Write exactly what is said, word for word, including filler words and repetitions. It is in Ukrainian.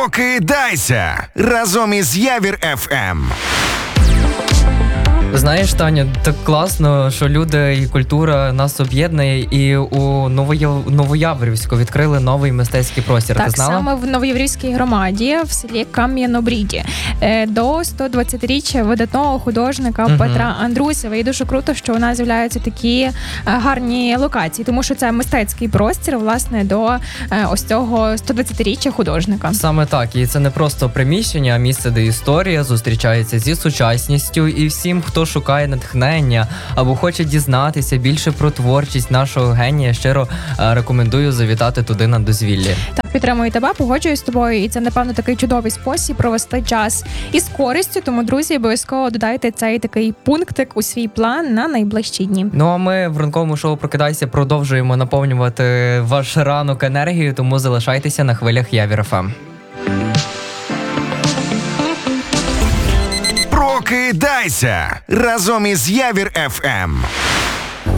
Прокидайся разом із Явір еф ем. Знаєш, Таня, так класно, що люди і культура нас об'єднує, і у Новояв... Новояворівську відкрили новий мистецький простір. Так, Ти знала? саме в Новоєврівській громаді в селі Кам'янобріді до сто двадцятиріччя видатного художника Мгм. Петра Андрусєва. І дуже круто, що у нас з'являються такі гарні локації, тому що це мистецький простір, власне, до ось цього сто двадцятиріччя художника. Саме так, і це не просто приміщення, а місце, де історія зустрічається зі сучасністю, і всім, хто шукає натхнення або хоче дізнатися більше про творчість нашого генія, щиро е, рекомендую завітати туди на дозвіллі. Так, підтримую тебе, погоджуюсь з тобою, і це, напевно, такий чудовий спосіб провести час із користю, тому, друзі, обов'язково додайте цей такий пунктик у свій план на найближчі дні. Ну а ми в ранковому шоу «Прокидайся» продовжуємо наповнювати ваш ранок енергією, тому залишайтеся на хвилях Явір еф ем. Прокидайся разом із Явір еф ем.